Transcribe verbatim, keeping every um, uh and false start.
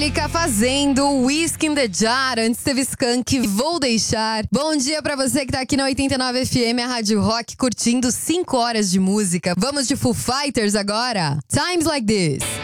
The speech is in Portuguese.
Metallica fazendo Whiskey in the Jar. Antes teve Skank, Vou Deixar. Bom dia pra você que tá aqui na oitenta e nove F M, a Rádio Rock, curtindo cinco horas de música. Vamos de Foo Fighters agora? Times Like This.